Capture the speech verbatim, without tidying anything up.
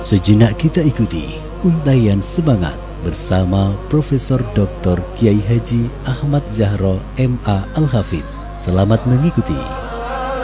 Sejenak kita ikuti untayan semangat bersama Profesor Doktor Kiai Haji Ahmad Zahro M A Al-Hafidz. Selamat mengikuti.